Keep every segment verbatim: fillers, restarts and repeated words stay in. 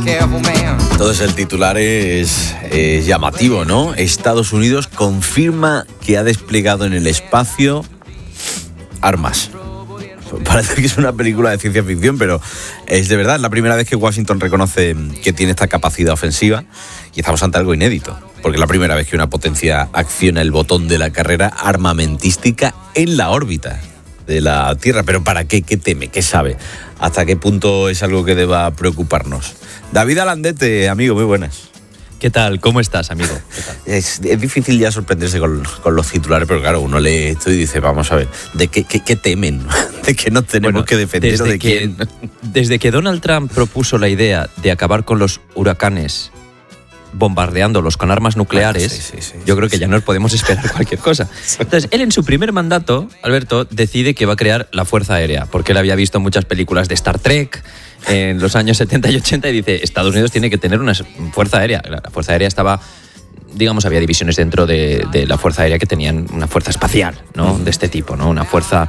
Entonces el titular es, es llamativo, ¿no? Estados Unidos confirma que ha desplegado en el espacio armas. Parece que es una película de ciencia ficción, pero es de verdad, es la primera vez que Washington reconoce que tiene esta capacidad ofensiva y estamos ante algo inédito, porque es la primera vez que una potencia acciona el botón de la carrera armamentística en la órbita de la Tierra. ¿Pero para qué? ¿Qué teme? ¿Qué sabe? ¿Hasta qué punto es algo que deba preocuparnos? David Alandete, amigo, muy buenas. ¿Qué tal? ¿Cómo estás, amigo? ¿Qué tal? Es, es difícil ya sorprenderse con, con los titulares, pero claro, uno lee esto y dice, vamos a ver, ¿de qué, qué, qué temen? ¿De qué nos tenemos bueno, que defender o de que, quién? Desde que Donald Trump propuso la idea de acabar con los huracanes bombardeándolos con armas nucleares, sí, sí, sí, yo sí, creo que sí. ya nos podemos esperar cualquier cosa. Entonces, él en su primer mandato, Alberto, decide que va a crear la Fuerza Aérea, porque él había visto muchas películas de Star Trek en los años setenta y ochenta y dice, Estados Unidos tiene que tener una Fuerza Aérea. La Fuerza Aérea estaba, digamos, había divisiones dentro de, de la Fuerza Aérea que tenían una fuerza espacial, ¿no? De este tipo, ¿no? Una fuerza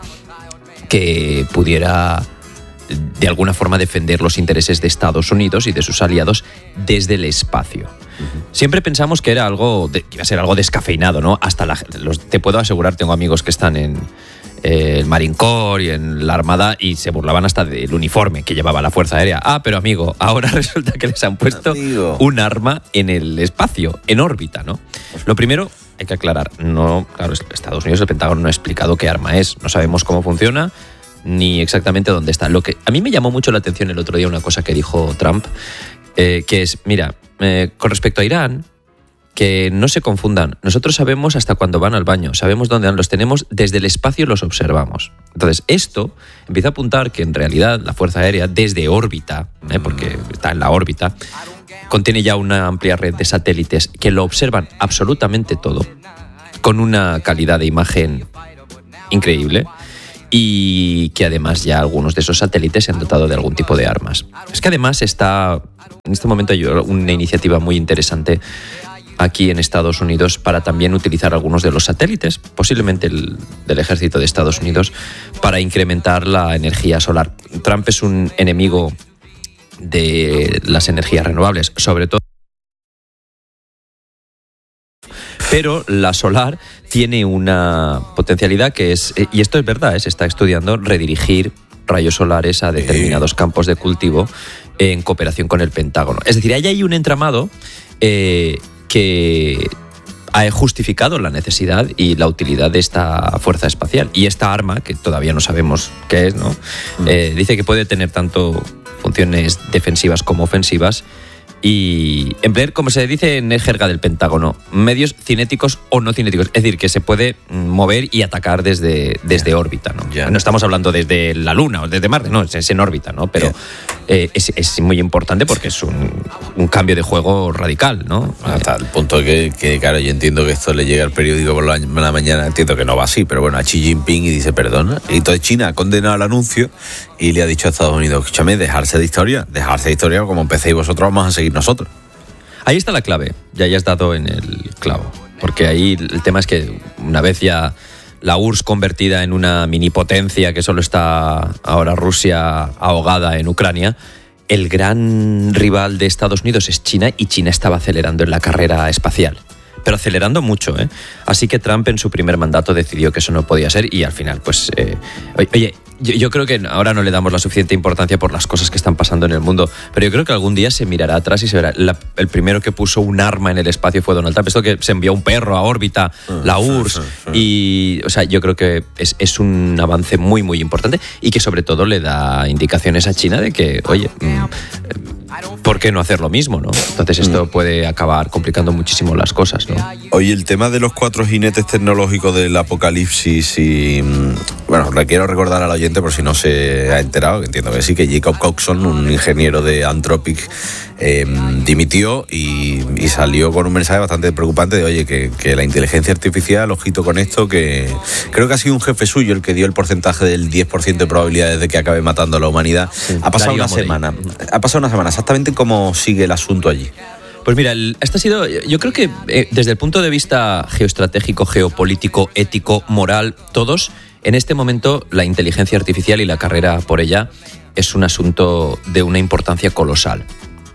que pudiera de alguna forma defender los intereses de Estados Unidos y de sus aliados desde el espacio. Uh-huh. Siempre pensamos que era algo de, que iba a ser algo descafeinado, ¿no? Hasta la, los, te puedo asegurar, tengo amigos que están en eh, el Marine Corps y en la Armada y se burlaban hasta del uniforme que llevaba la Fuerza Aérea. Ah, pero amigo, ahora resulta que les han puesto amigo. un arma en el espacio, en órbita, ¿no? Lo primero, hay que aclarar, no, claro, Estados Unidos, el Pentágono no ha explicado qué arma es, no sabemos cómo funciona ni exactamente dónde está. Lo que a mí me llamó mucho la atención el otro día una cosa que dijo Trump, eh, que es, mira, eh, con respecto a Irán, que no se confundan, nosotros sabemos hasta cuándo van al baño, sabemos dónde van, los tenemos desde el espacio y los observamos. Entonces, esto empieza a apuntar que en realidad la Fuerza Aérea, desde órbita, eh, porque está en la órbita, contiene ya una amplia red de satélites que lo observan absolutamente todo, con una calidad de imagen increíble, y que además ya algunos de esos satélites se han dotado de algún tipo de armas. Es que además está, en este momento hay una iniciativa muy interesante aquí en Estados Unidos para también utilizar algunos de los satélites, posiblemente el, del ejército de Estados Unidos, para incrementar la energía solar. Trump es un enemigo de las energías renovables, sobre todo, pero la solar tiene una potencialidad que es, y esto es verdad, se está estudiando redirigir rayos solares a determinados campos de cultivo en cooperación con el Pentágono. Es decir, ahí hay un entramado eh, que ha justificado la necesidad y la utilidad de esta fuerza espacial. Y esta arma, que todavía no sabemos qué es, ¿no? Mm. Eh, dice que puede tener tanto funciones defensivas como ofensivas y emplear, como se dice en el jerga del Pentágono, medios cinéticos o no cinéticos. Es decir, que se puede mover y atacar desde, desde yeah. órbita, ¿no? Yeah. No estamos hablando desde la Luna o desde Marte, no, es en órbita, ¿no? Pero yeah. eh, es, es muy importante porque es un, un cambio de juego radical, ¿no? Hasta el punto que, que, claro, yo entiendo que esto le llega al periódico por la, la mañana, entiendo que no va así, pero bueno, a Xi Jinping y dice, perdona. Y entonces China ha condenado el anuncio y le ha dicho a Estados Unidos, escúchame, dejarse de historia, dejarse de historia, como empecéis vosotros, vamos a seguir nosotros. Ahí está la clave, ya hayas dado en el clavo, porque ahí el tema es que una vez ya la U R S S convertida en una mini potencia que solo está ahora Rusia ahogada en Ucrania, el gran rival de Estados Unidos es China y China estaba acelerando en la carrera espacial. Pero acelerando mucho, ¿eh? Así que Trump en su primer mandato decidió que eso no podía ser y al final, pues, eh, oye, yo, yo creo que ahora no le damos la suficiente importancia por las cosas que están pasando en el mundo, pero yo creo que algún día se mirará atrás y se verá. La, el primero que puso un arma en el espacio fue Donald Trump. Esto que se envió un perro a órbita, la U R S S, y, o sea, yo creo que es, es un avance muy, muy importante y que sobre todo le da indicaciones a China de que, oye, mmm, ¿por qué no hacer lo mismo, no? Entonces esto puede acabar complicando muchísimo las cosas, ¿no? Oye, el tema de los cuatro jinetes tecnológicos del apocalipsis y... Bueno, le quiero recordar al oyente por si no se ha enterado, que entiendo que sí, que Jacob Coxon, un ingeniero de Anthropic, eh, dimitió y, y salió con un mensaje bastante preocupante de, oye, que, que la inteligencia artificial, ojito con esto, que creo que ha sido un jefe suyo el que dio el porcentaje del diez por ciento de probabilidades de que acabe matando a la humanidad. Sí, ha pasado una semana. Ha pasado una semana. Exactamente cómo sigue el asunto allí. Pues mira, el, este ha sido, yo creo que eh, desde el punto de vista geoestratégico, geopolítico, ético, moral, todos, en este momento la inteligencia artificial y la carrera por ella es un asunto de una importancia colosal.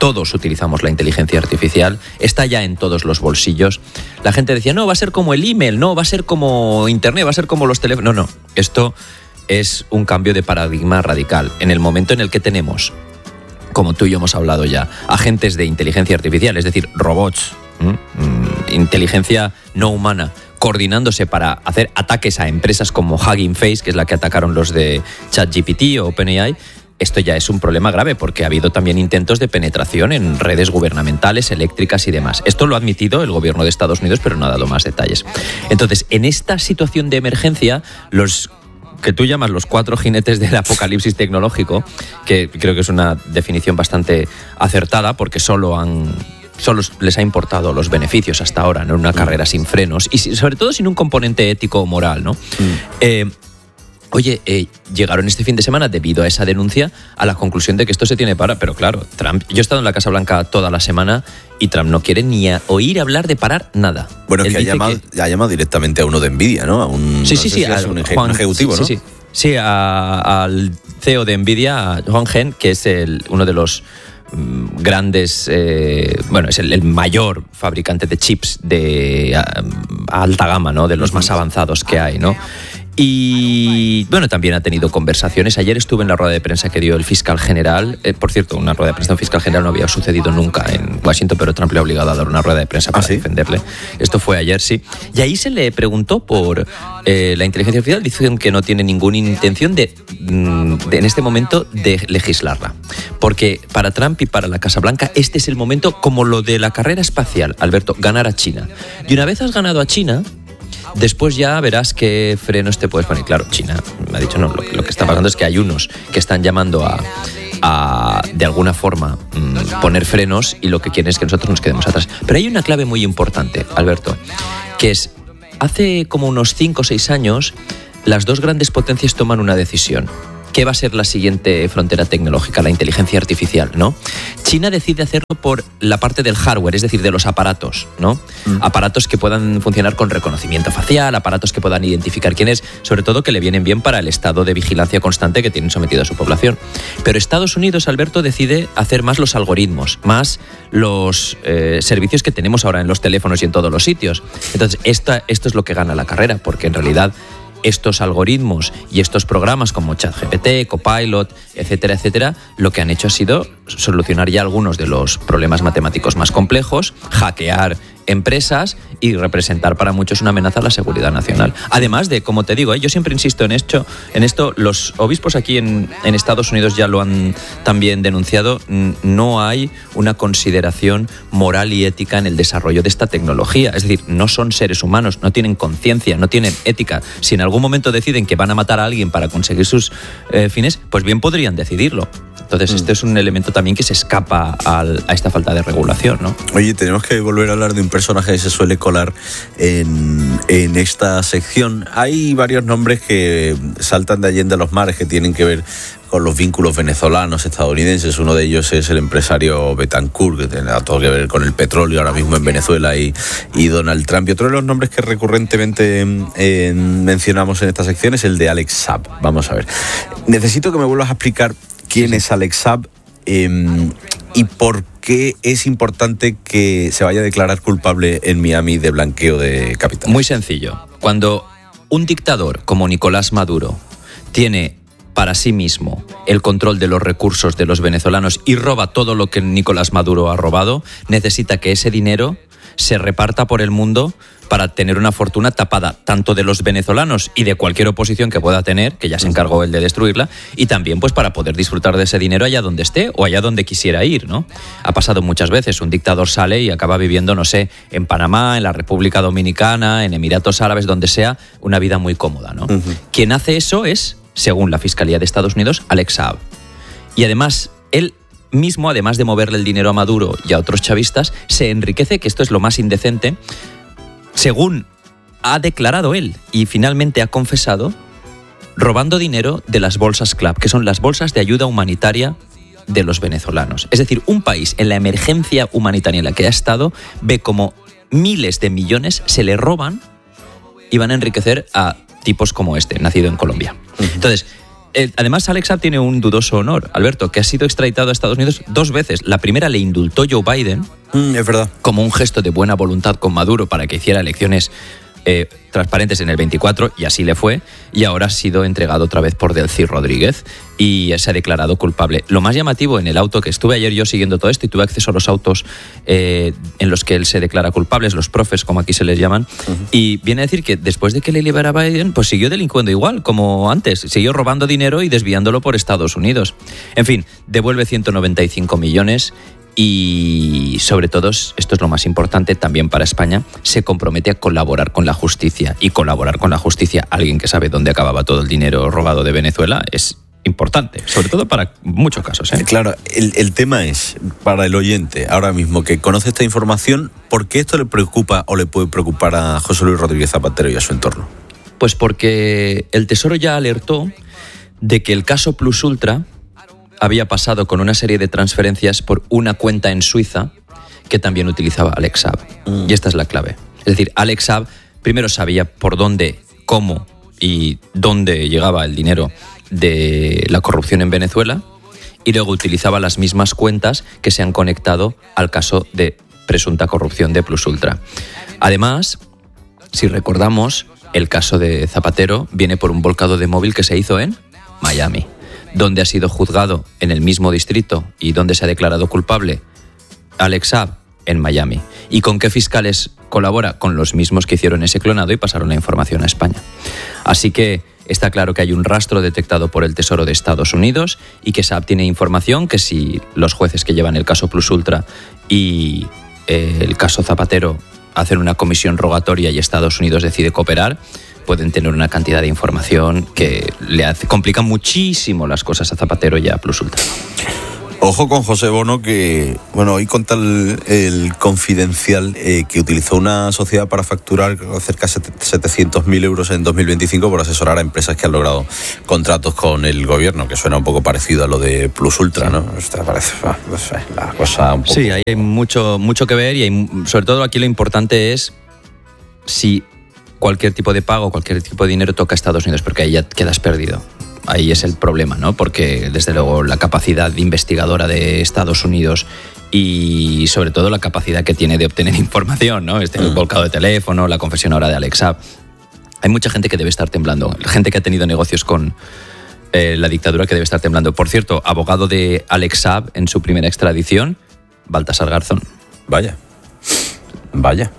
todos utilizamos la inteligencia artificial, está ya en todos los bolsillos. La gente decía, no, va a ser como el email, no, va a ser como internet, va a ser como los teléfonos. No, no, esto es un cambio de paradigma radical. En el momento en el que tenemos, como tú y yo hemos hablado ya, agentes de inteligencia artificial, es decir, robots, ¿m? inteligencia no humana, coordinándose para hacer ataques a empresas como Hugging Face, que es la que atacaron los de ChatGPT o OpenAI, esto ya es un problema grave porque ha habido también intentos de penetración en redes gubernamentales, eléctricas y demás. Esto lo ha admitido el gobierno de Estados Unidos, pero no ha dado más detalles. Entonces, en esta situación de emergencia, los que tú llamas los cuatro jinetes del apocalipsis tecnológico, que creo que es una definición bastante acertada porque solo han... solo les ha importado los beneficios hasta ahora, ¿no? En una carrera sin frenos y sobre todo sin un componente ético o moral, ¿no? Mm. Eh, Oye, eh, llegaron este fin de semana, debido a esa denuncia, a la conclusión de que esto se tiene para... Pero claro, Trump... Yo he estado en la Casa Blanca toda la semana y Trump no quiere ni a oír hablar de parar nada. Bueno, es que ha llamado, que ha llamado directamente a uno de Nvidia, ¿no? A un, sí, sí, no sé sí. Si a, es un, Juan, un ejecutivo, sí, ¿no? Sí, sí. Sí, a, al C E O de Nvidia, a Juan Hen, que es el, uno de los grandes, eh, bueno, es el, el mayor fabricante de chips de a, a alta gama, ¿no? De los más avanzados que hay, ¿no? Y bueno, también ha tenido conversaciones. Ayer estuve en la rueda de prensa que dio el fiscal general. Eh, por cierto, una rueda de prensa de un fiscal general no había sucedido nunca en Washington, pero Trump le ha obligado a dar una rueda de prensa para ¿Ah, sí? defenderle. Esto fue ayer, sí. Y ahí se le preguntó por eh, la inteligencia artificial. Dicen que no tiene ninguna intención de, de, en este momento, de legislarla. Porque para Trump y para la Casa Blanca, este es el momento como lo de la carrera espacial, Alberto, ganar a China. Y una vez has ganado a China, después ya verás qué frenos te puedes poner. Claro, China me ha dicho, no, lo, lo que está pasando es que hay unos que están llamando a, a de alguna forma, mmm, poner frenos y lo que quieren es que nosotros nos quedemos atrás. Pero hay una clave muy importante, Alberto, que es, hace como unos cinco o seis años, las dos grandes potencias toman una decisión. ¿Qué va a ser la siguiente frontera tecnológica? La inteligencia artificial, ¿no? China decide hacerlo por la parte del hardware, es decir, de los aparatos, ¿no? Mm. Aparatos que puedan funcionar con reconocimiento facial, aparatos que puedan identificar quién es, sobre todo que le vienen bien para el estado de vigilancia constante que tienen sometido a su población. Pero Estados Unidos, Alberto, decide hacer más los algoritmos, más los eh, servicios que tenemos ahora en los teléfonos y en todos los sitios. Entonces, esta, esto es lo que gana la carrera, porque en realidad estos algoritmos y estos programas como ChatGPT, Copilot, etcétera, etcétera, lo que han hecho ha sido solucionar ya algunos de los problemas matemáticos más complejos, hackear empresas y representar para muchos una amenaza a la seguridad nacional. Además de, como te digo, ¿eh? yo siempre insisto en esto, en esto, los obispos aquí en, en Estados Unidos ya lo han también denunciado, no hay una consideración moral y ética en el desarrollo de esta tecnología. Es decir, no son seres humanos, no tienen conciencia, no tienen ética. Si en algún momento deciden que van a matar a alguien para conseguir sus eh, fines, pues bien podrían decidirlo. Entonces, mm. este es un elemento también que se escapa al, a esta falta de regulación, ¿no? Oye, tenemos que volver a hablar de un personaje que se suele colar en, en esta sección. Hay varios nombres que saltan de allende a los mares que tienen que ver con los vínculos venezolanos, estadounidenses. Uno de ellos es el empresario Betancourt, que tiene todo que ver con el petróleo ahora mismo en Venezuela, y, y Donald Trump. Y otro de los nombres que recurrentemente eh, mencionamos en esta sección es el de Alex Saab. Vamos a ver. Necesito que me vuelvas a explicar quién es Alex Saab eh, y por qué es importante que se vaya a declarar culpable en Miami de blanqueo de capitales. Muy sencillo. Cuando un dictador como Nicolás Maduro tiene para sí mismo el control de los recursos de los venezolanos y roba todo lo que Nicolás Maduro ha robado, necesita que ese dinero se reparta por el mundo para tener una fortuna tapada tanto de los venezolanos y de cualquier oposición que pueda tener, que ya se encargó él de destruirla, y también pues para poder disfrutar de ese dinero allá donde esté o allá donde quisiera ir, ¿no? Ha pasado muchas veces, un dictador sale y acaba viviendo, no sé, en Panamá, en la República Dominicana, en Emiratos Árabes, donde sea, una vida muy cómoda, ¿no? Uh-huh. Quien hace eso es, según la Fiscalía de Estados Unidos, Alex Saab. Y además, él mismo, además de moverle el dinero a Maduro y a otros chavistas, se enriquece, que esto es lo más indecente, según ha declarado él y finalmente ha confesado, robando dinero de las bolsas C L A P, que son las bolsas de ayuda humanitaria de los venezolanos. Es decir, un país en la emergencia humanitaria en la que ha estado ve como miles de millones se le roban y van a enriquecer a tipos como este, nacido en Colombia. Uh-huh. Entonces, Eh, además, Alex Saab tiene un dudoso honor, Alberto, que ha sido extraditado a Estados Unidos dos veces. La primera le indultó Joe Biden. Mm, es verdad. Como un gesto de buena voluntad con Maduro para que hiciera elecciones eh, transparentes en el veinticuatro, y así le fue. Y ahora ha sido entregado otra vez por Delcy Rodríguez y se ha declarado culpable. Lo más llamativo en el auto, que estuve ayer yo siguiendo todo esto y tuve acceso a los autos eh, en los que él se declara culpable, los profes, como aquí se les llaman, uh-huh. y viene a decir que después de que le libera Biden, pues siguió delincuendo igual, como antes, siguió robando dinero y desviándolo por Estados Unidos. En fin, devuelve ciento noventa y cinco millones y, sobre todo, esto es lo más importante también para España, se compromete a colaborar con la justicia. Y colaborar con la justicia, alguien que sabe dónde acababa todo el dinero robado de Venezuela, es importante, sobre todo para muchos casos, ¿eh? Claro, el, el tema es, para el oyente, ahora mismo, que conoce esta información, ¿por qué esto le preocupa o le puede preocupar a José Luis Rodríguez Zapatero y a su entorno? Pues porque el Tesoro ya alertó de que el caso Plus Ultra había pasado con una serie de transferencias por una cuenta en Suiza que también utilizaba Alex Saab. Mm. Y esta es la clave. Es decir, Alex Saab primero sabía por dónde, cómo y dónde llegaba el dinero de la corrupción en Venezuela, y luego utilizaba las mismas cuentas que se han conectado al caso de presunta corrupción de Plus Ultra. Además, si recordamos, el caso de Zapatero viene por un volcado de móvil que se hizo en Miami, donde ha sido juzgado en el mismo distrito y donde se ha declarado culpable Alex Saab, en Miami. ¿Y con qué fiscales colabora? Con los mismos que hicieron ese clonado y pasaron la información a España. Así que está claro que hay un rastro detectado por el Tesoro de Estados Unidos y que Saab tiene información que, si los jueces que llevan el caso Plus Ultra y eh, el caso Zapatero hacen una comisión rogatoria y Estados Unidos decide cooperar, pueden tener una cantidad de información que le hace, complica muchísimo las cosas a Zapatero y a Plus Ultra. Ojo con José Bono, que, bueno, hoy conta el, el Confidencial eh, que utilizó una sociedad para facturar cerca de setecientos mil euros en dos mil veinticinco por asesorar a empresas que han logrado contratos con el gobierno, que suena un poco parecido a lo de Plus Ultra, ¿no? Esta parece, no sé, la cosa un poco... Sí, hay mucho, mucho que ver y hay, sobre todo aquí lo importante es si cualquier tipo de pago, cualquier tipo de dinero toca a Estados Unidos, porque ahí ya quedas perdido. Ahí es el problema, ¿no? Porque, desde luego, la capacidad investigadora de Estados Unidos y, sobre todo, la capacidad que tiene de obtener información, ¿no? Este, el volcado de teléfono, la confesión ahora de Alex Saab. Hay mucha gente que debe estar temblando. Gente que ha tenido negocios con eh, la dictadura que debe estar temblando. Por cierto, abogado de Alex Saab en su primera extradición, Baltasar Garzón. Vaya. Vaya.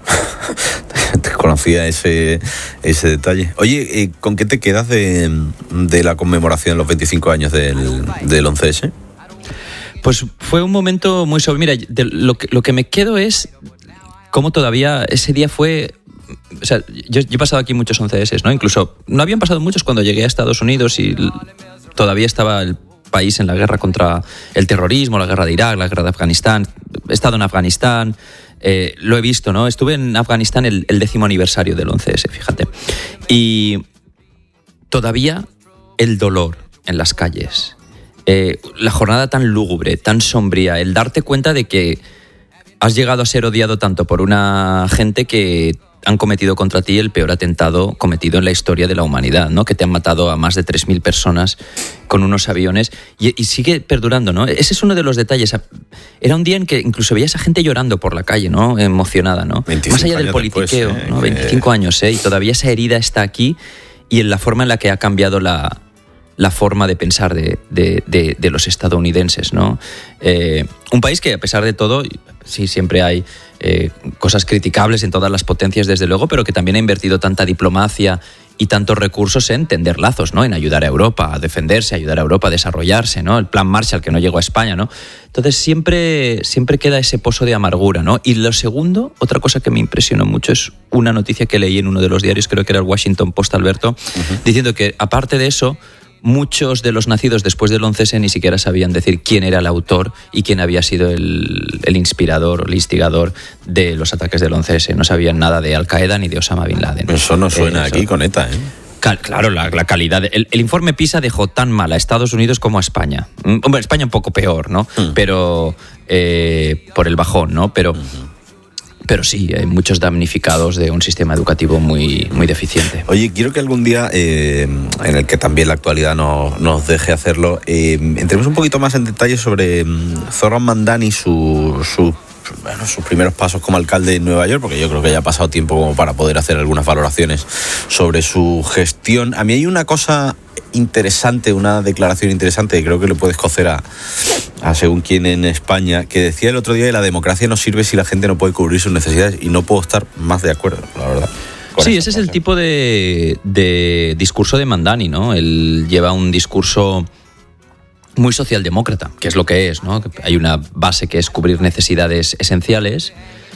Te conocía ese, ese detalle. Oye, ¿con qué te quedas de, de la conmemoración de los veinticinco años del, del once ese? Pues fue un momento muy sobre... Mira, de lo, que, lo que me quedo es cómo todavía ese día fue... O sea, yo, yo he pasado aquí muchos once ese, ¿no? Incluso no habían pasado muchos cuando llegué a Estados Unidos y todavía estaba el país en la guerra contra el terrorismo, la guerra de Irak, la guerra de Afganistán. He estado en Afganistán... Eh, lo he visto, ¿no? Estuve en Afganistán el, el décimo aniversario del once ese, fíjate. Y todavía el dolor en las calles, eh, la jornada tan lúgubre, tan sombría, el darte cuenta de que has llegado a ser odiado tanto por una gente que han cometido contra ti el peor atentado cometido en la historia de la humanidad, ¿no? Que te han matado a más de tres mil personas con unos aviones y, y sigue perdurando, ¿no? Ese es uno de los detalles. Era un día en que incluso veías a gente llorando por la calle, ¿no? Emocionada, ¿no? Más allá del politiqueo, después, eh, ¿no? veinticinco años, ¿eh? Y todavía esa herida está aquí y en la forma en la que ha cambiado la, la forma de pensar de, de, de, de los estadounidenses, ¿no? Eh, un país que, a pesar de todo, sí, siempre hay eh, cosas criticables en todas las potencias, desde luego, pero que también ha invertido tanta diplomacia y tantos recursos en tender lazos, ¿no? En ayudar a Europa a defenderse, ayudar a Europa a desarrollarse, ¿no? El plan Marshall, que no llegó a España, ¿no? Entonces siempre, siempre queda ese pozo de amargura, ¿no? Y lo segundo, otra cosa que me impresionó mucho es una noticia que leí en uno de los diarios, creo que era el Washington Post, Alberto, uh-huh. diciendo que, aparte de eso, muchos de los nacidos después del once ese ni siquiera sabían decir quién era el autor y quién había sido el, el inspirador o el instigador de los ataques del once ese. No sabían nada de Al-Qaeda ni de Osama Bin Laden. Eso no suena eh, eso, aquí con ETA, ¿eh? Cal, claro, la, la calidad. El, el informe PISA dejó tan mal a Estados Unidos como a España. Hombre, España un poco peor, ¿no? Mm. Pero eh, por el bajón, ¿no? Pero... Mm-hmm. Pero sí, hay muchos damnificados de un sistema educativo muy, muy deficiente. Oye, quiero que algún día, eh, en el que también la actualidad no, nos deje hacerlo, eh, entremos un poquito más en detalle sobre um, Zoran Mandani, su, su, bueno, sus primeros pasos como alcalde en Nueva York, porque yo creo que ya ha pasado tiempo como para poder hacer algunas valoraciones sobre su gestión. A mí hay una cosa interesante, una declaración interesante que creo que le puedes cocer a, a según quién en España, que decía el otro día que la democracia no sirve si la gente no puede cubrir sus necesidades, y no puedo estar más de acuerdo, la verdad. Sí, ese es el tipo de, de discurso de Mandani, ¿no? Él lleva un discurso muy socialdemócrata, que es lo que es, ¿no? Hay una base que es cubrir necesidades esenciales,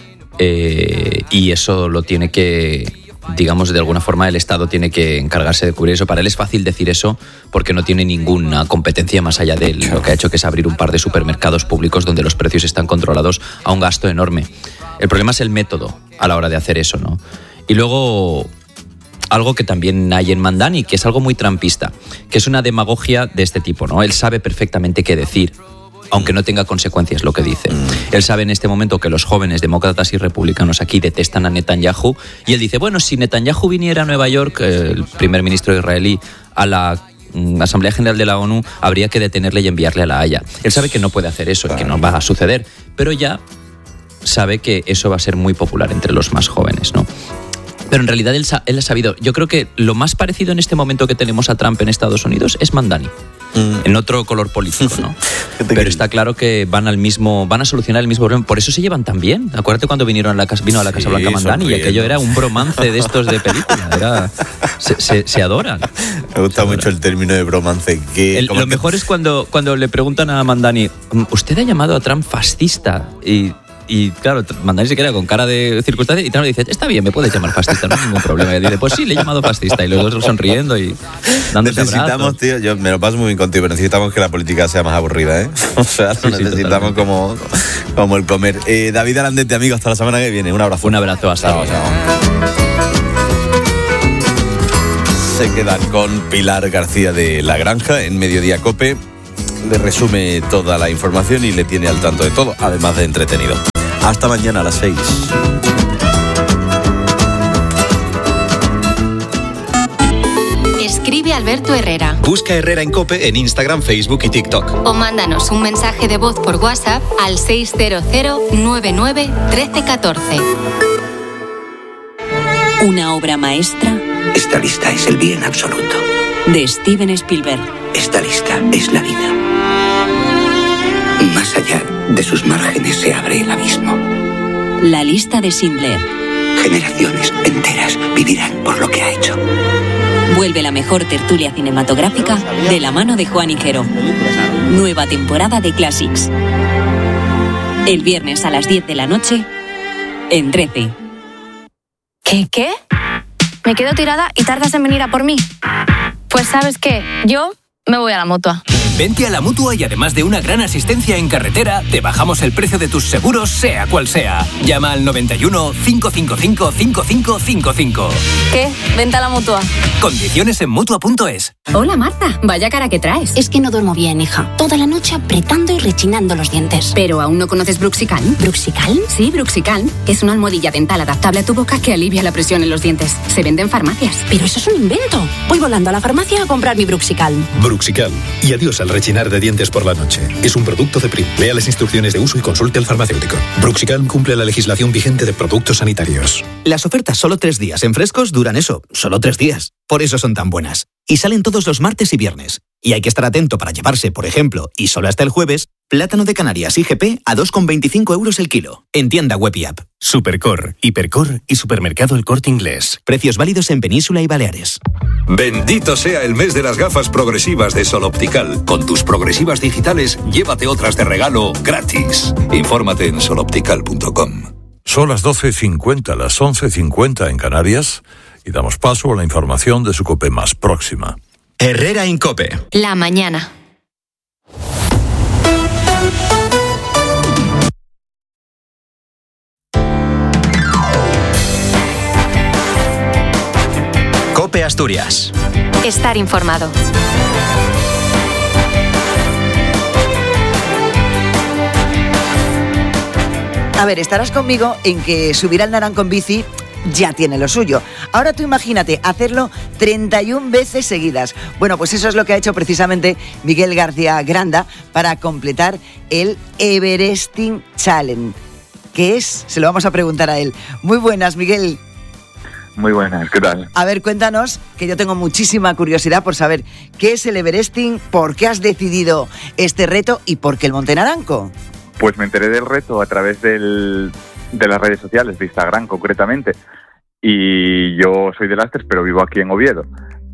eh, y eso lo tiene que, digamos, de alguna forma el Estado tiene que encargarse de cubrir eso. Para él es fácil decir eso porque no tiene ninguna competencia más allá de él. Lo que ha hecho que es abrir un par de supermercados públicos donde los precios están controlados a un gasto enorme. El problema es el método a la hora de hacer eso, ¿no? Y luego, algo que también hay en Mandani, que es algo muy trampista, que es una demagogia de este tipo, ¿no? Él sabe perfectamente qué decir, aunque no tenga consecuencias lo que dice. Él sabe en este momento que los jóvenes demócratas y republicanos aquí detestan a Netanyahu, y él dice, bueno, si Netanyahu viniera a Nueva York, eh, el primer ministro israelí, a la mm, Asamblea General de la ONU, habría que detenerle y enviarle a La Haya. Él sabe que no puede hacer eso y que no va a suceder, pero ya sabe que eso va a ser muy popular entre los más jóvenes, ¿no? Pero en realidad él, él ha sabido. Yo creo que lo más parecido en este momento que tenemos a Trump en Estados Unidos es Mandani. Mm. En otro color político, ¿no? Pero está claro que van al mismo, van a solucionar el mismo problema. Por eso se llevan tan bien. Acuérdate cuando vinieron a la casa, vino a la Casa sí, Blanca Mandani, sonriendo. Y aquello era un bromance de estos de película. Era, se, se, se adoran. Me gusta mucho el término de bromance. Que, el, lo que... mejor es cuando, cuando le preguntan a Mandani, ¿usted ha llamado a Trump fascista? Y Y claro, Mandani se queda con cara de circunstancia y Trump le dice, está bien, me puedes llamar fascista, no hay ningún problema. Y él dice, pues sí, le he llamado fascista. Y los dos sonriendo y dándose Necesitamos, abrazos. tío, yo me lo paso muy bien contigo, pero necesitamos que la política sea más aburrida, ¿eh? O sea, sí, necesitamos sí, como, como el comer. Eh, David Alandete, amigo, hasta la semana que viene. Un abrazo. Un abrazo, hasta luego. Se quedan con Pilar García de La Granja en Mediodía Cope. Le resume toda la información y le tiene al tanto de todo, además de entretenido. Hasta mañana a las seis. Escribe Alberto Herrera. Busca Herrera en COPE en Instagram, Facebook y TikTok. O mándanos un mensaje de voz por WhatsApp al seis cero cero nueve nueve uno tres uno cuatro. Una obra maestra. Esta lista es el bien absoluto. De Steven Spielberg. Esta lista es la vida. Más allá de sus márgenes se abre el abismo. La lista de Schindler. Generaciones enteras vivirán por lo que ha hecho. Vuelve la mejor tertulia cinematográfica de la mano de Juan Higuero. Nueva temporada de Classics. El viernes a las diez de la noche en Trece. ¿Qué, qué? ¿Me quedo tirada y tardas en venir a por mí? Pues ¿sabes qué? Yo me voy a la Mutua. Vente a la Mutua y además de una gran asistencia en carretera, te bajamos el precio de tus seguros, sea cual sea. Llama al noventa y uno, cinco cinco cinco, cinco cinco cinco cinco. ¿Qué? Vente a la Mutua. Condiciones en Mutua punto es. Hola Marta, vaya cara que traes. Es que no duermo bien, hija. Toda la noche apretando y rechinando los dientes. ¿Pero aún no conoces Bruxicalm? ¿Bruxicalm? Sí, Bruxicalm. Es una almohadilla dental adaptable a tu boca que alivia la presión en los dientes. Se vende en farmacias. Pero eso es un invento. Voy volando a la farmacia a comprar mi Bruxicalm. Bruxicalm. Y adiós al rechinar de dientes por la noche. Es un producto de Prim. Lea las instrucciones de uso y consulte al farmacéutico. Bruxicalm cumple la legislación vigente de productos sanitarios. Las ofertas solo tres días en frescos duran eso, solo tres días. Por eso son tan buenas. Y salen todos los martes y viernes. Y hay que estar atento para llevarse, por ejemplo, y solo hasta el jueves, plátano de Canarias I G P a dos con veinticinco euros el kilo. En tienda web y app. Supercor, Hipercor y Supermercado El Corte Inglés. Precios válidos en Península y Baleares. Bendito sea el mes de las gafas progresivas de Sol Optical. Con tus progresivas digitales, llévate otras de regalo gratis. Infórmate en sol optical punto com. Son las doce cincuenta, las once cincuenta en Canarias, y damos paso a la información de su COPE más próxima. Herrera en COPE. La mañana. COPE Asturias. Estar informado. A ver, estarás conmigo en que subir al Naranco en bici ya tiene lo suyo. Ahora tú imagínate hacerlo treinta y una veces seguidas. Bueno, pues eso es lo que ha hecho precisamente Miguel García Granda para completar el Everesting Challenge. ¿Qué es? Se lo vamos a preguntar a él. Muy buenas, Miguel. Muy buenas, ¿qué tal? A ver, cuéntanos, que yo tengo muchísima curiosidad por saber qué es el Everesting, por qué has decidido este reto y por qué el Monte Naranco. Pues me enteré del reto a través del, de las redes sociales, de Instagram concretamente. Y yo soy de Lastres, pero vivo aquí en Oviedo.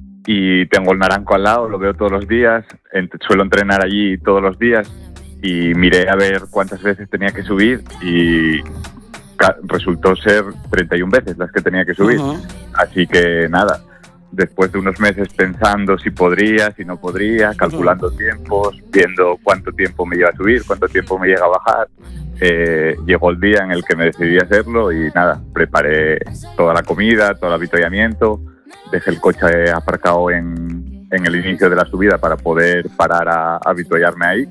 Y tengo el Naranco al lado, lo veo todos los días, ent- suelo entrenar allí todos los días. Y miré a ver cuántas veces tenía que subir y ca- resultó ser treinta y una veces las que tenía que subir. Uh-huh. Así que nada, después de unos meses pensando si podría, si no podría, calculando uh-huh. tiempos, viendo cuánto tiempo me lleva a subir, cuánto tiempo me llega a bajar, eh, llegó el día en el que me decidí a hacerlo y nada, preparé toda la comida, todo el avituallamiento, dejé el coche aparcado en, en el inicio de la subida para poder parar a, a avituallarme ahí.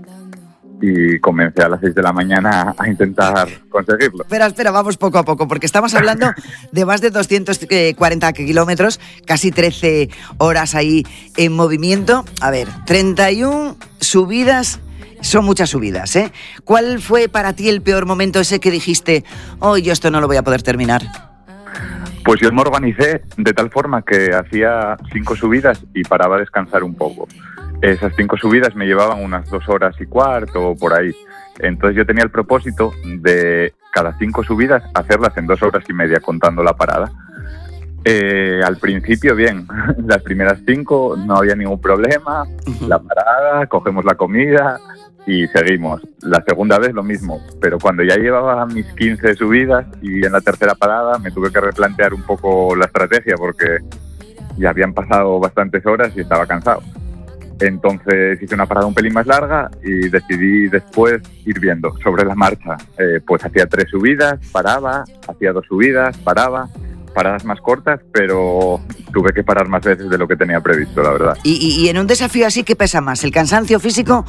Y comencé a las seis de la mañana a intentar conseguirlo. Espera, espera, vamos poco a poco, porque estamos hablando de más de doscientos cuarenta kilómetros, casi trece horas ahí en movimiento. A ver, treinta y una subidas, son muchas subidas, ¿eh? ¿Cuál fue para ti el peor momento ese que dijiste, oh, yo esto no lo voy a poder terminar? Pues yo me organicé de tal forma que hacía cinco subidas y paraba a descansar un poco. Esas cinco subidas me llevaban unas dos horas y cuarto o por ahí. Entonces yo tenía el propósito de cada cinco subidas hacerlas en dos horas y media contando la parada. Eh, al principio bien, las primeras cinco no había ningún problema, la parada, cogemos la comida y seguimos. La segunda vez lo mismo, pero cuando ya llevaba mis quince subidas y en la tercera parada me tuve que replantear un poco la estrategia porque ya habían pasado bastantes horas y estaba cansado. Entonces hice una parada un pelín más larga y decidí después ir viendo sobre la marcha. Eh, pues hacía tres subidas, paraba, hacía dos subidas, paraba, paradas más cortas, pero tuve que parar más veces de lo que tenía previsto, la verdad. ¿Y, y, y en un desafío así qué pesa más, el cansancio físico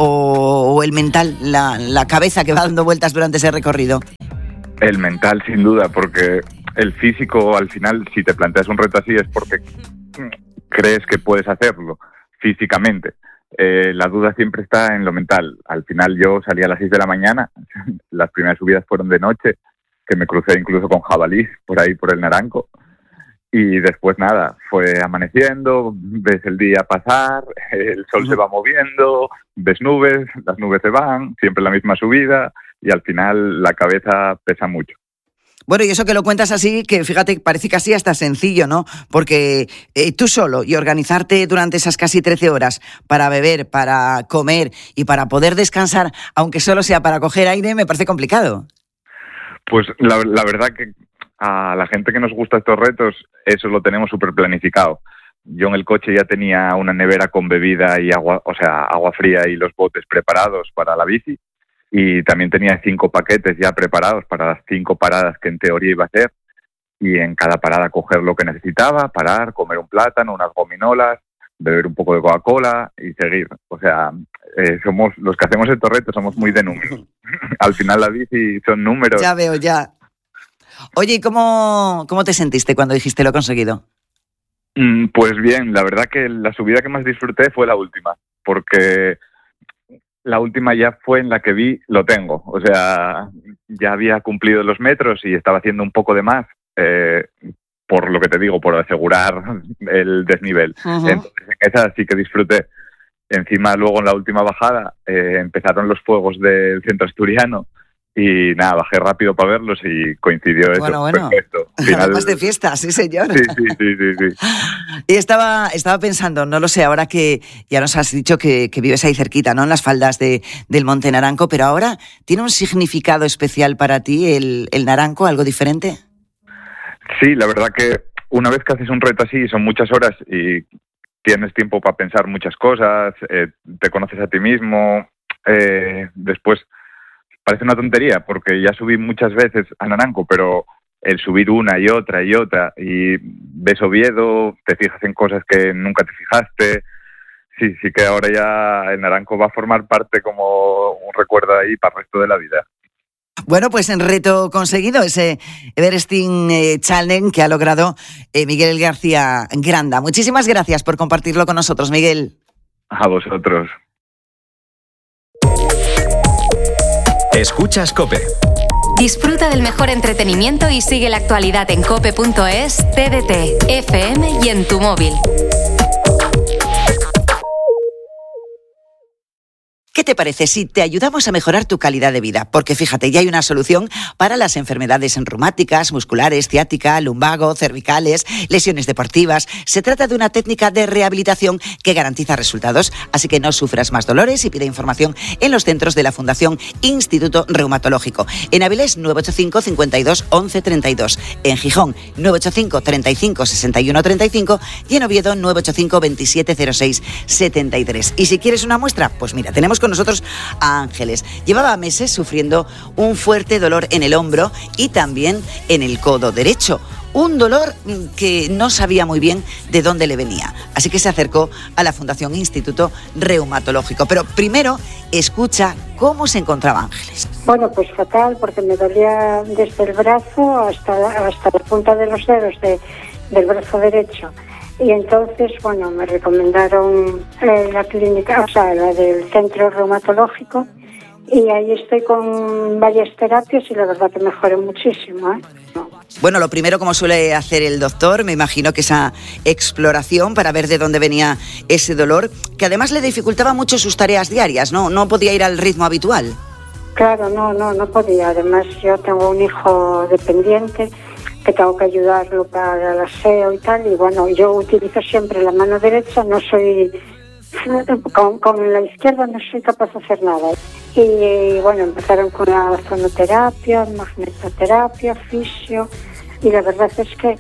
o, o el mental, la, la cabeza que va dando vueltas durante ese recorrido? El mental, sin duda, porque el físico, al final, si te planteas un reto así es porque crees que puedes hacerlo físicamente. Eh, la duda siempre está en lo mental. Al final yo salí a las seis de la mañana, las primeras subidas fueron de noche, que me crucé incluso con jabalís por ahí por el Naranco, y después nada, fue amaneciendo, ves el día pasar, el sol se va moviendo, ves nubes, las nubes se van, siempre la misma subida, y al final la cabeza pesa mucho. Bueno, y eso que lo cuentas así, que fíjate, parece casi hasta sencillo, ¿no? Porque eh, tú solo y organizarte durante esas casi trece horas para beber, para comer y para poder descansar, aunque solo sea para coger aire, me parece complicado. Pues la, la verdad que a la gente que nos gusta estos retos, eso lo tenemos súper planificado. Yo en el coche ya tenía una nevera con bebida y agua, o sea, agua fría y los botes preparados para la bici. Y también tenía cinco paquetes ya preparados para las cinco paradas que en teoría iba a hacer. Y en cada parada coger lo que necesitaba, parar, comer un plátano, unas gominolas, beber un poco de Coca-Cola y seguir. O sea, eh, somos los que hacemos estos retos somos muy de números. Al final la bici son números. Ya veo, ya. Oye, ¿y cómo, cómo te sentiste cuando dijiste lo he conseguido? Mm, pues bien, la verdad que la subida que más disfruté fue la última, porque la última ya fue en la que vi, lo tengo. O sea, ya había cumplido los metros y estaba haciendo un poco de más, eh, por lo que te digo, por asegurar el desnivel. Uh-huh. Entonces, en esa sí que disfruté. Encima, luego en la última bajada, eh, empezaron los fuegos del centro asturiano y nada, bajé rápido para verlos y coincidió eso. Bueno, bueno. Perfecto. Final... Más de fiesta, sí, señor. Sí, sí, sí, sí, sí. Y estaba, estaba pensando, no lo sé, ahora que ya nos has dicho que, que vives ahí cerquita, ¿no? En las faldas de, del Monte Naranco, pero ahora, ¿tiene un significado especial para ti el, el Naranco, algo diferente? Sí, la verdad que una vez que haces un reto así, son muchas horas y tienes tiempo para pensar muchas cosas, eh, te conoces a ti mismo, eh, después parece una tontería porque ya subí muchas veces a Naranco, pero el subir una y otra y otra y ves Oviedo, te fijas en cosas que nunca te fijaste, sí, sí que ahora ya el Naranco va a formar parte como un recuerdo ahí para el resto de la vida. Bueno, pues en reto conseguido ese Everesting eh, Challenge que ha logrado eh, Miguel García Granda. Muchísimas gracias por compartirlo con nosotros, Miguel. A vosotros. Escuchas COPE. Disfruta del mejor entretenimiento y sigue la actualidad en cope punto es, T D T, F M y en tu móvil. ¿Qué te parece si te ayudamos a mejorar tu calidad de vida? Porque fíjate, ya hay una solución para las enfermedades reumáticas, musculares, ciática, lumbago, cervicales, lesiones deportivas. Se trata de una técnica de rehabilitación que garantiza resultados, así que no sufras más dolores y pide información en los centros de la Fundación Instituto Reumatológico. En Avilés, nueve ocho cinco, cincuenta y dos, once, treinta y dos. En Gijón, nueve ocho cinco, treinta y cinco, sesenta y uno, treinta y cinco. Y en Oviedo, nueve ocho cinco, veintisiete, cero seis, setenta y tres. Y si quieres una muestra, pues mira, tenemos con nosotros a Ángeles. Llevaba meses sufriendo un fuerte dolor en el hombro y también en el codo derecho. Un dolor que no sabía muy bien de dónde le venía. Así que se acercó a la Fundación Instituto Reumatológico. Pero primero, escucha cómo se encontraba Ángeles. Bueno, pues fatal, porque me dolía desde el brazo hasta, hasta la punta de los dedos de, del brazo derecho. Y entonces, bueno, me recomendaron eh, la clínica, o sea, la del centro reumatológico, y ahí estoy con varias terapias y la verdad que mejoré muchísimo, ¿eh? No. Bueno, lo primero, como suele hacer el doctor, me imagino que esa exploración para ver de dónde venía ese dolor, que además le dificultaba mucho sus tareas diarias, ¿no? No podía ir al ritmo habitual. Claro, no, no, no podía. Además, yo tengo un hijo dependiente que tengo que ayudarlo para el aseo y tal, y bueno, yo utilizo siempre la mano derecha, no soy, con, con la izquierda no soy capaz de hacer nada. Y, y bueno, empezaron con la zonoterapia, magnetoterapia, fisio, y la verdad es que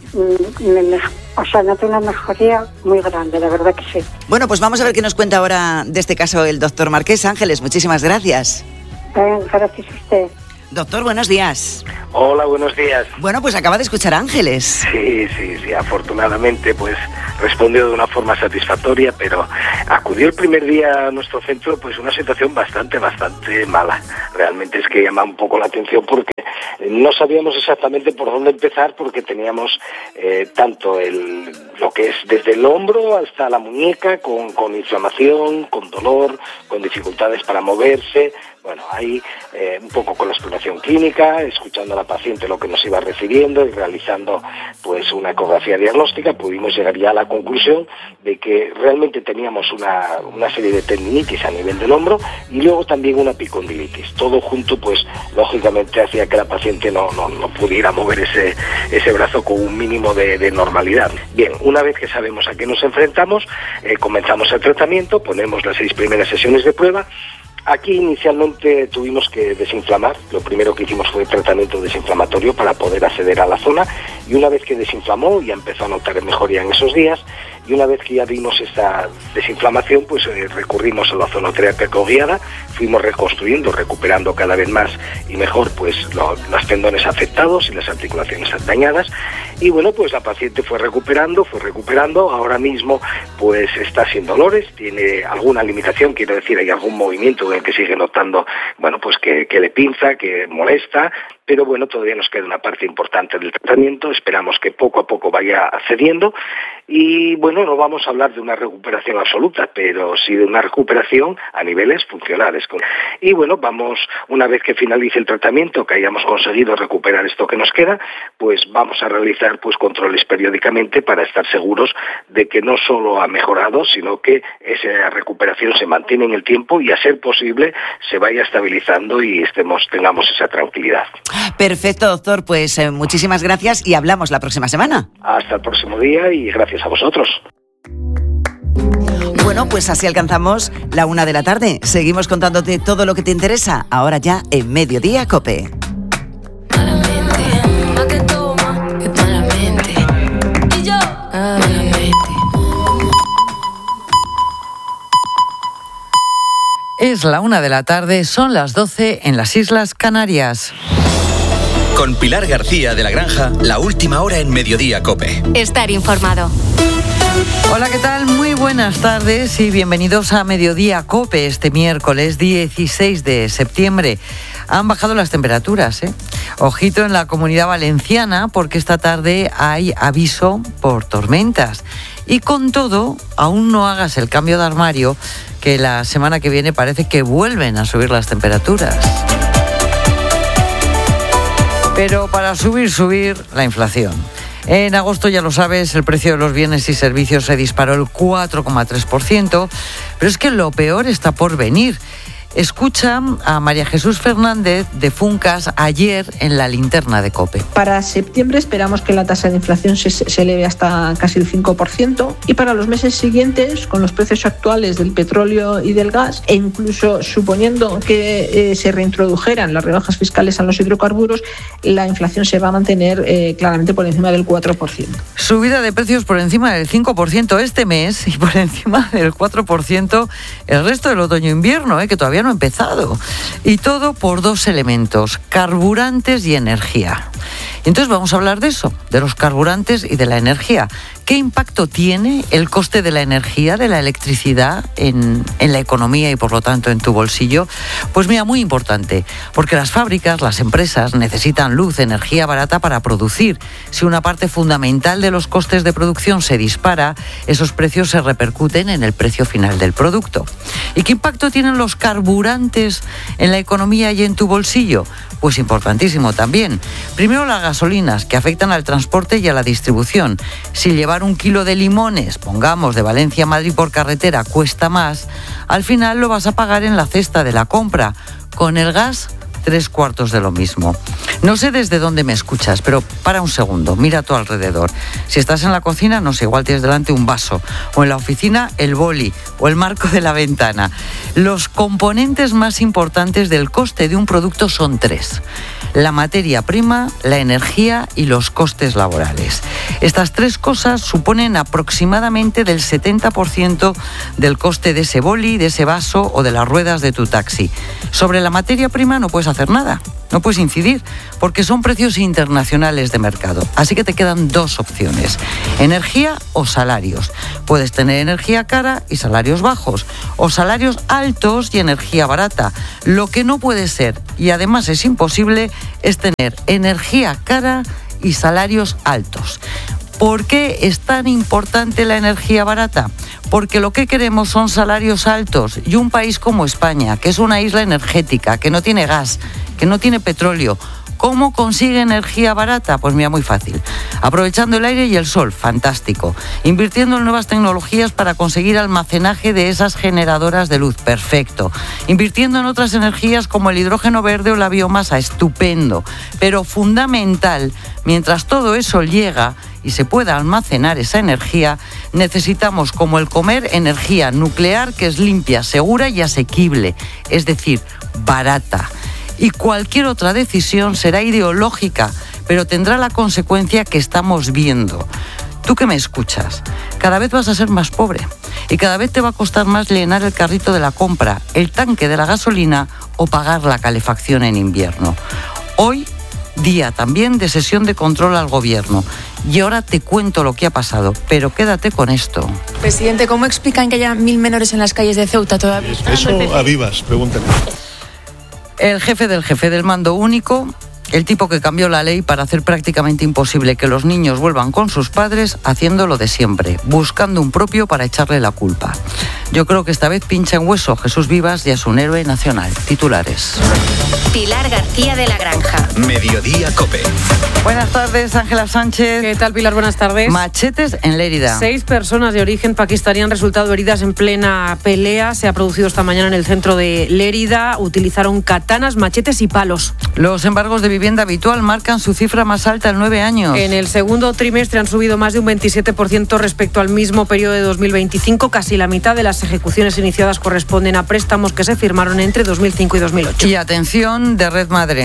me, me, o sea, noto una mejoría muy grande, la verdad que sí. Bueno, pues vamos a ver qué nos cuenta ahora de este caso el doctor Marqués. Ángeles, muchísimas gracias. Eh, gracias a usted. Doctor, buenos días. Hola, buenos días. Bueno, pues acaba de escuchar a Ángeles. Sí, sí, sí, afortunadamente pues respondió de una forma satisfactoria, pero acudió el primer día a nuestro centro pues una situación bastante, bastante mala. Realmente es que llama un poco la atención porque no sabíamos exactamente por dónde empezar, porque teníamos eh, tanto el, lo que es desde el hombro hasta la muñeca, con, con inflamación, con dolor, con dificultades para moverse. Bueno, ahí eh, un poco con la exploración clínica, escuchando a la paciente lo que nos iba refiriendo y realizando pues una ecografía diagnóstica, pudimos llegar ya a la conclusión de que realmente teníamos una, una serie de tendinitis a nivel del hombro y luego también una epicondilitis. Todo junto pues lógicamente hacía que la paciente no, no, no pudiera mover ese, ese brazo con un mínimo de, de normalidad. Bien, una vez que sabemos a qué nos enfrentamos, eh, comenzamos el tratamiento, ponemos las seis primeras sesiones de prueba. Aquí inicialmente tuvimos que desinflamar, lo primero que hicimos fue tratamiento desinflamatorio para poder acceder a la zona, y una vez que desinflamó ya empezó a notar mejoría en esos días, y una vez que ya vimos esa desinflamación pues eh, recurrimos a la zonoterapia coguiada, fuimos reconstruyendo, recuperando cada vez más y mejor pues lo, los tendones afectados y las articulaciones dañadas, y bueno, pues la paciente fue recuperando, fue recuperando, ahora mismo pues está sin dolores, tiene alguna limitación, quiero decir, hay algún movimiento en el que sigue notando, bueno, pues que, que le pinza, que molesta, pero bueno, todavía nos queda una parte importante del tratamiento, esperamos que poco a poco vaya cediendo, y bueno, no vamos a hablar de una recuperación absoluta, pero sí de una recuperación a niveles funcionales. Y bueno, vamos, una vez que finalice el tratamiento, que hayamos conseguido recuperar esto que nos queda, pues vamos a realizar pues controles periódicamente para estar seguros de que no solo ha mejorado, sino que esa recuperación se mantiene en el tiempo y a ser posible se vaya estabilizando y estemos tengamos esa tranquilidad. Perfecto, doctor, pues eh, muchísimas gracias y hablamos la próxima semana. Hasta el próximo día y gracias a vosotros. Bueno, pues así alcanzamos la una de la tarde. Seguimos contándote todo lo que te interesa, ahora ya en Mediodía COPE. Es la una de la tarde, son las doce en las Islas Canarias. Con Pilar García de la Granja, la última hora en Mediodía COPE. Estar informado. Hola, ¿qué tal? Muy buenas tardes y bienvenidos a Mediodía COPE este miércoles dieciséis de septiembre. han bajado las temperaturas, ¿eh? Ojito en la Comunidad Valenciana, porque esta tarde hay aviso por tormentas. Y con todo, aún no hagas el cambio de armario, que la semana que viene parece que vuelven a subir las temperaturas. Pero para subir, subir, la inflación. En agosto, ya lo sabes, el precio de los bienes y servicios se disparó el cuatro coma tres por ciento, pero es que lo peor está por venir. Escucha a María Jesús Fernández de Funcas ayer en la linterna de COPE. Para septiembre esperamos que la tasa de inflación se, se eleve hasta casi el cinco por ciento y para los meses siguientes, con los precios actuales del petróleo y del gas, e incluso suponiendo que eh, se reintrodujeran las rebajas fiscales a los hidrocarburos, la inflación se va a mantener eh, claramente por encima del cuatro por ciento. Subida de precios por encima del cinco por ciento este mes y por encima del cuatro por ciento el resto del otoño-invierno, eh, que todavía no ha empezado. Y todo por dos elementos, carburantes y energía. Entonces vamos a hablar de eso, de los carburantes y de la energía. ¿Qué impacto tiene el coste de la energía, de la electricidad en, en la economía y por lo tanto en tu bolsillo? Pues mira, muy importante, porque las fábricas, las empresas necesitan luz, energía barata para producir. Si una parte fundamental de los costes de producción se dispara, esos precios se repercuten en el precio final del producto. ¿Y qué impacto tienen los carburantes en la economía y en tu bolsillo? Pues importantísimo también. Primero, las gasolinas, que afectan al transporte y a la distribución. Si llevar un kilo de limones, pongamos, de Valencia a Madrid por carretera, cuesta más, al final lo vas a pagar en la cesta de la compra. Con el gas, tres cuartos de lo mismo. No sé desde dónde me escuchas, pero para un segundo, mira a tu alrededor. Si estás en la cocina, no sé, igual tienes delante un vaso, o en la oficina el boli, o el marco de la ventana. Los componentes más importantes del coste de un producto son tres: la materia prima, la energía y los costes laborales. Estas tres cosas suponen aproximadamente del setenta por ciento del coste de ese boli, de ese vaso o de las ruedas de tu taxi. Sobre la materia prima no puedes hacer nada, no puedes incidir, porque son precios internacionales de mercado. Así que te quedan dos opciones: energía o salarios. Puedes tener energía cara y salarios bajos, o salarios altos y energía barata. Lo que no puede ser, y además es imposible, es tener energía cara y salarios altos. ¿Por qué es tan importante la energía barata? Porque lo que queremos son salarios altos, y un país como España, que es una isla energética, que no tiene gas, que no tiene petróleo, ¿cómo consigue energía barata? Pues mira, muy fácil. Aprovechando el aire y el sol, fantástico. Invirtiendo en nuevas tecnologías para conseguir almacenaje de esas generadoras de luz, perfecto. Invirtiendo en otras energías como el hidrógeno verde o la biomasa, estupendo. Pero fundamental, mientras todo eso llega y se pueda almacenar esa energía, necesitamos, como el comer, energía nuclear que es limpia, segura y asequible, es decir, barata. Y cualquier otra decisión será ideológica, pero tendrá la consecuencia que estamos viendo. Tú que me escuchas, cada vez vas a ser más pobre y cada vez te va a costar más llenar el carrito de la compra, el tanque de la gasolina o pagar la calefacción en invierno. Hoy, día también de sesión de control al gobierno. Y ahora te cuento lo que ha pasado, pero quédate con esto. Presidente, ¿cómo explican que haya mil menores en las calles de Ceuta todavía? Eso a vivas, pregúntale. El jefe del jefe del mando único, el tipo que cambió la ley para hacer prácticamente imposible que los niños vuelvan con sus padres, haciendo lo de siempre, buscando un propio para echarle la culpa. Yo creo que esta vez pincha en hueso. Jesús Vivas ya es un héroe nacional. Titulares. Pilar García de la Granja. Mediodía COPE. Buenas tardes, Ángela Sánchez. ¿Qué tal, Pilar? Buenas tardes. Machetes en Lérida. Seis personas de origen pakistaní han resultado heridas en plena pelea. Se ha producido esta mañana en el centro de Lérida. Utilizaron katanas, machetes y palos. Los embargos de vivienda habitual marcan su cifra más alta en nueve años. En el segundo trimestre han subido más de un veintisiete por ciento respecto al mismo periodo de dos mil veinticinco. Casi la mitad de las ejecuciones iniciadas corresponden a préstamos que se firmaron entre dos mil cinco y dos mil ocho. Y atención, de Red Madre.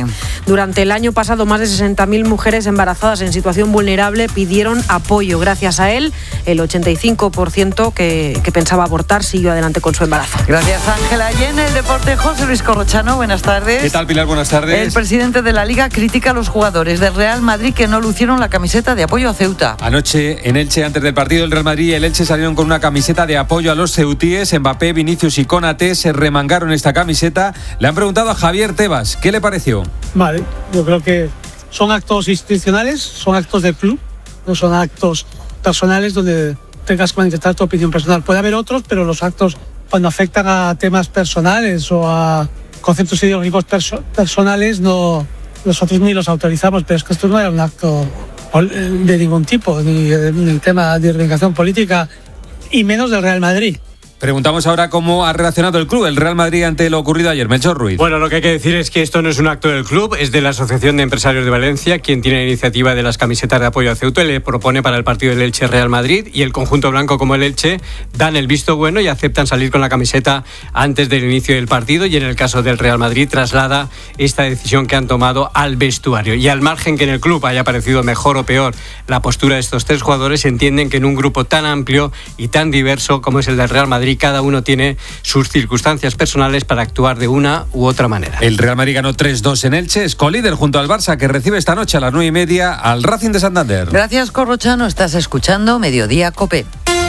Durante el año pasado, más de sesenta mil mujeres embarazadas en situación vulnerable pidieron apoyo. Gracias a él, el ochenta y cinco por ciento que, que pensaba abortar siguió adelante con su embarazo. Gracias, Ángela. Y en el deporte, José Luis Corrochano, buenas tardes. ¿Qué tal, Pilar? Buenas tardes. El presidente de la Liga critica a los jugadores del Real Madrid que no lucieron la camiseta de apoyo a Ceuta. Anoche, en Elche, antes del partido del Real Madrid y el Elche salieron con una camiseta de apoyo a los ceutíes. Mbappé, Vinicius y Konaté se remangaron esta camiseta. Le han preguntado a Javier Tebas, ¿qué le pareció? Vale, yo creo que son actos institucionales, son actos del club, no son actos personales donde tengas que manifestar tu opinión personal. Puede haber otros, pero los actos cuando afectan a temas personales o a conceptos ideológicos perso- personales no nosotros ni los autorizamos, pero es que esto no era un acto de ningún tipo, ni en el tema de reivindicación política y menos del Real Madrid. Preguntamos ahora cómo ha reaccionado el club, el Real Madrid, ante lo ocurrido ayer. Melchor Ruiz. Bueno, lo que hay que decir es que esto no es un acto del club, es de la Asociación de Empresarios de Valencia, quien tiene la iniciativa de las camisetas de apoyo a Ceuta y le propone para el partido del Elche Real Madrid, y el conjunto blanco como el Elche dan el visto bueno y aceptan salir con la camiseta antes del inicio del partido, y en el caso del Real Madrid traslada esta decisión que han tomado al vestuario. Y al margen que en el club haya parecido mejor o peor la postura de estos tres jugadores, entienden que en un grupo tan amplio y tan diverso como es el del Real Madrid, cada uno tiene sus circunstancias personales para actuar de una u otra manera. El Real Madrid ganó tres dos en Elche, es colíder junto al Barça, que recibe esta noche a las nueve y media al Racing de Santander. Gracias, Corrochano. Estás escuchando Mediodía COPE.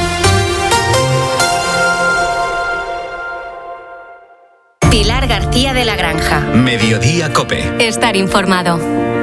Pilar García de la Granja. Mediodía COPE. Estar informado.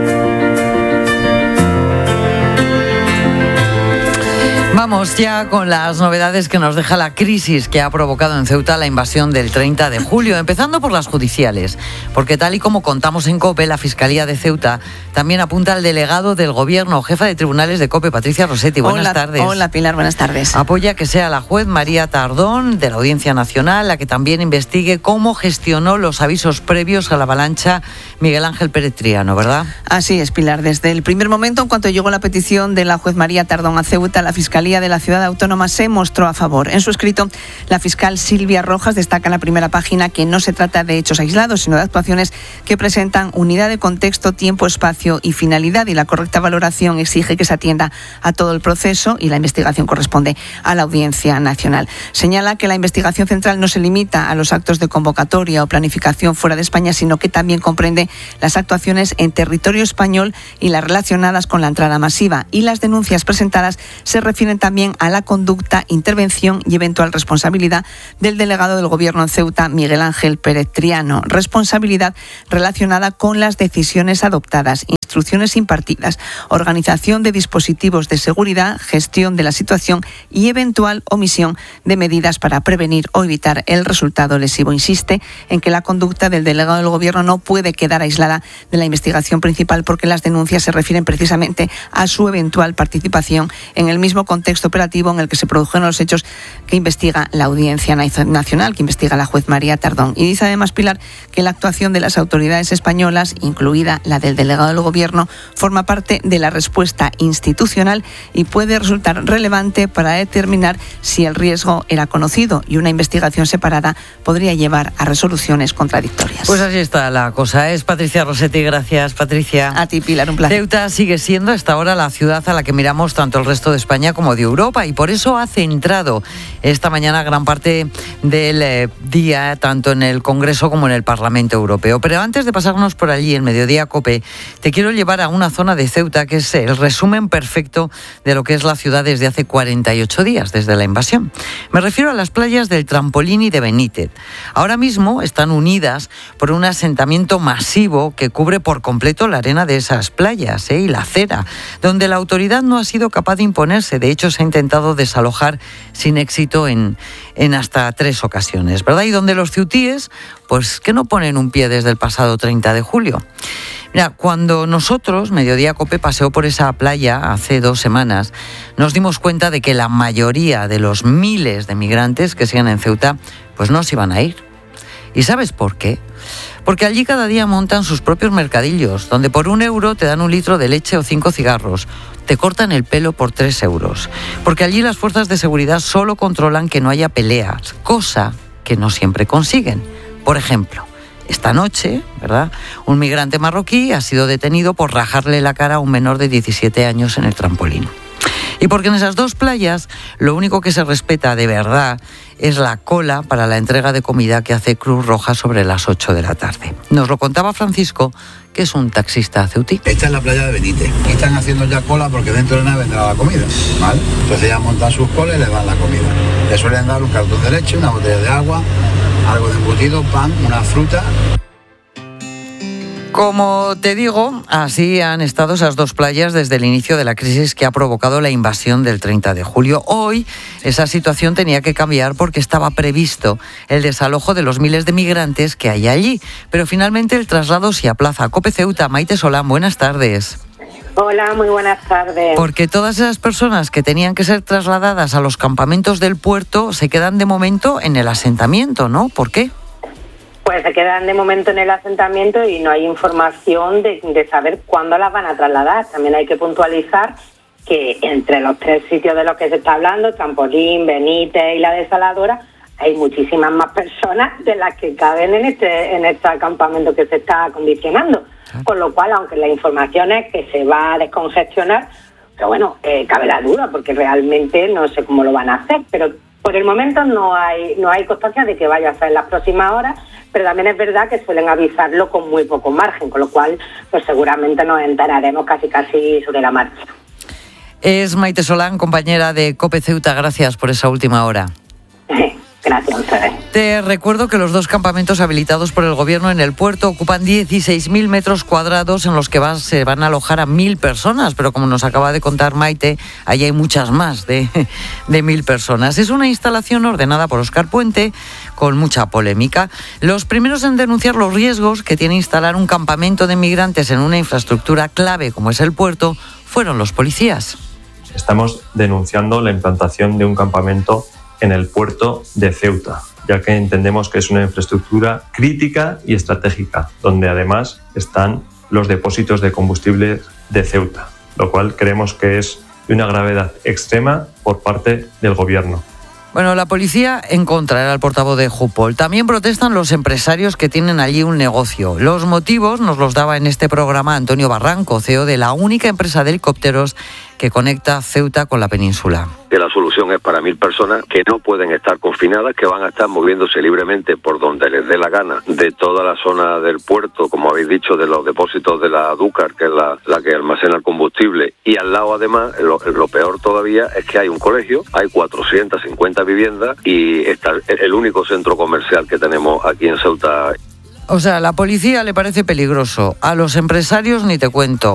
Vamos ya con las novedades que nos deja la crisis que ha provocado en Ceuta la invasión del treinta de julio, empezando por las judiciales, porque tal y como contamos en COPE, la Fiscalía de Ceuta también apunta al delegado del Gobierno, jefa de tribunales de COPE, Patricia Rossetti. Buenas hola, tardes. Hola, Pilar, buenas tardes. Apoya que sea la juez María Tardón, de la Audiencia Nacional, la que también investigue cómo gestionó los avisos previos a la avalancha Miguel Ángel Pérez Triano, ¿verdad? Así es, Pilar. Desde el primer momento, en cuanto llegó la petición de la juez María Tardón a Ceuta, la Fiscalía de la Ciudad Autónoma se mostró a favor. En su escrito, la fiscal Silvia Rojas destaca en la primera página que no se trata de hechos aislados, sino de actuaciones que presentan unidad de contexto, tiempo, espacio y finalidad, y la correcta valoración exige que se atienda a todo el proceso y la investigación corresponde a la Audiencia Nacional. Señala que la investigación central no se limita a los actos de convocatoria o planificación fuera de España, sino que también comprende las actuaciones en territorio español y las relacionadas con la entrada masiva, y las denuncias presentadas se refieren también a la conducta, intervención y eventual responsabilidad del delegado del Gobierno en Ceuta, Miguel Ángel Pérez Triano. Responsabilidad relacionada con las decisiones adoptadas, instrucciones impartidas, organización de dispositivos de seguridad, gestión de la situación y eventual omisión de medidas para prevenir o evitar el resultado lesivo. Insiste en que la conducta del delegado del Gobierno no puede quedar aislada de la investigación principal, porque las denuncias se refieren precisamente a su eventual participación en el mismo contexto operativo en el que se produjeron los hechos que investiga la Audiencia Nacional, que investiga la juez María Tardón. Y dice además, Pilar, que la actuación de las autoridades españolas, incluida la del delegado del Gobierno, forma parte de la respuesta institucional y puede resultar relevante para determinar si el riesgo era conocido, y una investigación separada podría llevar a resoluciones contradictorias. Pues así está la cosa. Es Patricia Rossetti. Gracias, Patricia. A ti, Pilar, un placer. Ceuta sigue siendo hasta ahora la ciudad a la que miramos tanto el resto de España como de Europa, y por eso ha centrado esta mañana gran parte del eh, día tanto en el Congreso como en el Parlamento Europeo. Pero antes de pasarnos por allí en Mediodía COPE, te quiero llevar a una zona de Ceuta que es el resumen perfecto de lo que es la ciudad desde hace cuarenta y ocho días, desde la invasión. Me refiero a las playas del Trampolín y de Benítez. Ahora mismo están unidas por un asentamiento masivo que cubre por completo la arena de esas playas ¿eh? y la acera, donde la autoridad no ha sido capaz de imponerse. De hecho, se ha intentado desalojar sin éxito en, en hasta tres ocasiones, ¿verdad? Y donde los ceutíes, pues que no ponen un pie desde el pasado treinta de julio. Mira, cuando nosotros, Mediodía COPE, paseó por esa playa hace dos semanas, nos dimos cuenta de que la mayoría de los miles de migrantes que siguen en Ceuta, pues no se iban a ir. ¿Y sabes por qué? Porque allí cada día montan sus propios mercadillos, donde por un euro te dan un litro de leche o cinco cigarros. Te cortan el pelo por tres euros. Porque allí las fuerzas de seguridad solo controlan que no haya peleas, cosa que no siempre consiguen. Por ejemplo, esta noche, ¿verdad?, un migrante marroquí ha sido detenido por rajarle la cara a un menor de diecisiete años en el trampolín. Y porque en esas dos playas lo único que se respeta de verdad es la cola para la entrega de comida que hace Cruz Roja sobre las ocho de la tarde. Nos lo contaba Francisco, que es un taxista ceutí. Esta es la playa de Benítez. Y están haciendo ya cola porque dentro de nada vendrá la comida, ¿vale? Entonces ya montan sus colas y les dan la comida. Les suelen dar un cartón de leche, una botella de agua, algo de embutido, pan, una fruta. Como te digo, así han estado esas dos playas desde el inicio de la crisis que ha provocado la invasión del treinta de julio. Hoy esa situación tenía que cambiar porque estaba previsto el desalojo de los miles de migrantes que hay allí. Pero finalmente el traslado se aplaza. COPE Ceuta, Maite Solán, buenas tardes. Hola, muy buenas tardes. Porque todas esas personas que tenían que ser trasladadas a los campamentos del puerto se quedan de momento en el asentamiento, ¿no? ¿Por qué? Pues se quedan de momento en el asentamiento y no hay información de, de saber cuándo las van a trasladar. También hay que puntualizar que entre los tres sitios de los que se está hablando, Trampolín, Benítez y la Desaladora, hay muchísimas más personas de las que caben en este en este campamento que se está acondicionando. Con lo cual, aunque la información es que se va a descongestionar, pero bueno, eh, cabe la duda porque realmente no sé cómo lo van a hacer, pero por el momento no hay no hay constancia de que vaya a ser en las próximas horas, pero también es verdad que suelen avisarlo con muy poco margen, con lo cual pues seguramente nos enteraremos casi casi sobre la marcha. Es Maite Solán, compañera de COPE Ceuta, gracias por esa última hora. Gracias a ustedes. Te recuerdo que los dos campamentos habilitados por el Gobierno en el puerto ocupan dieciséis mil metros cuadrados en los que van, se van a alojar a mil personas, pero como nos acaba de contar Maite, allí hay muchas más de, de mil personas. Es una instalación ordenada por Óscar Puente con mucha polémica. Los primeros en denunciar los riesgos que tiene instalar un campamento de migrantes en una infraestructura clave como es el puerto fueron los policías. Estamos denunciando la implantación de un campamento en el puerto de Ceuta, ya que entendemos que es una infraestructura crítica y estratégica, donde además están los depósitos de combustible de Ceuta, lo cual creemos que es de una gravedad extrema por parte del Gobierno. Bueno, la policía en contra, era el portavoz de Jupol. También protestan los empresarios que tienen allí un negocio. Los motivos nos los daba en este programa Antonio Barranco, C E O de la única empresa de helicópteros que conecta Ceuta con la península. Que la solución es para mil personas que no pueden estar confinadas, que van a estar moviéndose libremente por donde les dé la gana, de toda la zona del puerto, como habéis dicho, de los depósitos de la Dúcar, que es la, la que almacena el combustible, y al lado además, lo, lo peor todavía es que hay un colegio, hay cuatrocientas cincuenta viviendas y está el único centro comercial que tenemos aquí en Ceuta. O sea, a la policía le parece peligroso, a los empresarios ni te cuento.